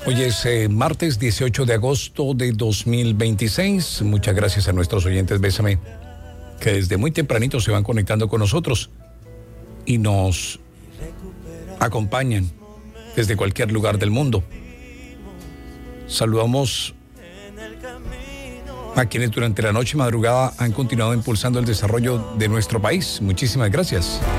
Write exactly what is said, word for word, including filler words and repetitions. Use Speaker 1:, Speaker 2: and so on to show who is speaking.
Speaker 1: Hoy es eh, martes dieciocho de agosto de dos mil veintiséis. Muchas gracias a nuestros oyentes Bésame, que desde muy tempranito se van conectando con nosotros y nos acompañan desde cualquier lugar del mundo. Saludamos a quienes durante la noche y madrugada han continuado impulsando el desarrollo de nuestro país. Muchísimas gracias.